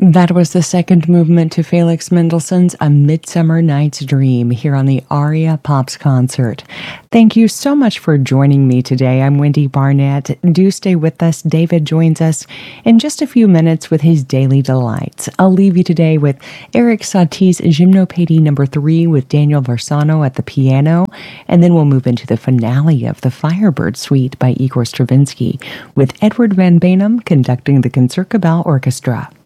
That was the second movement to Felix Mendelssohn's A Midsummer Night's Dream here on the Aria Pops concert. Thank you so much for joining me today. I'm Wendy Barnett. Do stay with us. David joins us in just a few minutes with his Daily Delights. I'll leave you today with Eric Satie's Gymnopédie No. 3 with Daniel Varsano at the piano, and then we'll move into the finale of the Firebird Suite by Igor Stravinsky with Edward Van Beinum conducting the Concertgebouw Orchestra.